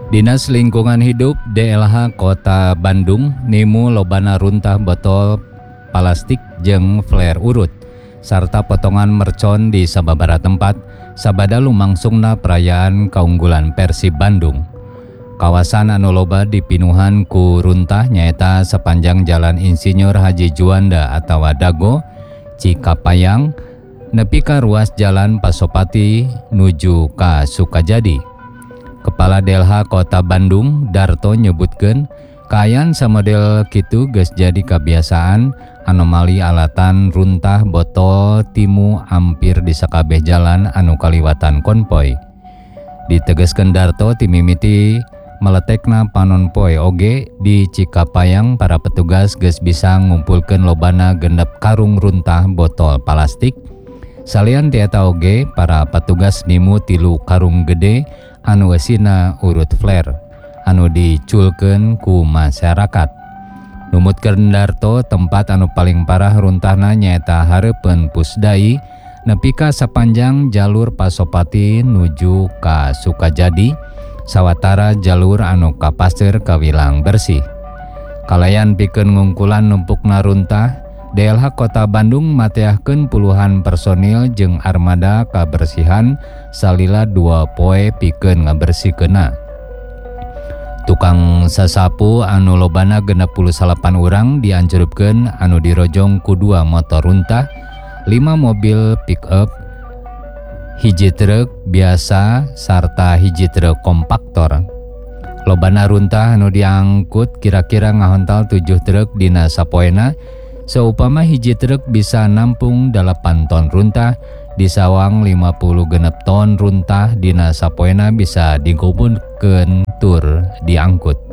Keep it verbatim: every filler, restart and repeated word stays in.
Dinas Lingkungan Hidup D L H Kota Bandung nimu lobana runtah botol plastik jeung flare urut sarta potongan mercon di sababaraha tempat sabada lumangsungna perayaan kaunggulan Persib Bandung. Kawasan anu loba dipinuhan ku runtah nyaeta sepanjang Jalan Insinyur Haji Juanda atawa Dago, Cikapayang, nepi ka ruas Jalan Pasopati nuju ka Sukajadi. Kepala D L H Kota Bandung Darto nyebutkeun kaayaan samodel kitu geus jadi kabiasaan anomali alatan runtah botol timu hampir di sakabeh jalan anu kaliwatan konvoy. Ditegaskeun Darto ti mimiti meletekna panonpoe oge di Cikapayang para petugas geus bisa ngumpulkeun lobana genep karung runtah botol plastik. Salian tieta oge para petugas nimu tilu karung gede anu eusina urut flare anu diculkeun ku masyarakat. Numutkeun Darto tempat anu paling parah runtahna nyaeta hareupeun Pusdai nepi ka sapanjang jalur Pasopati nuju ka Sukajadi sawatara jalur anu ka Paseur kawilang bersih. Kalayan pikeun ngungkulan numpukna runtah, D L H Kota Bandung mateahkeun puluhan personil jeung armada kabersihan salila dua poe pikeun ngabersihkeunna. Tukang sasapu anu lobana genep puluh salapan urang diancurupkeun anu dirojong ku dua motor runtah, lima mobil pick up, hiji truk biasa sarta hiji truk kompaktor. Lobana runtah anu diangkut kira-kira ngahontal tujuh truk dina sapoena. Seupama hiji truk bisa nampung delapan ton runtah, di sawang lima puluh genep ton runtah dina sapoena bisa digubunkeun tur diangkut.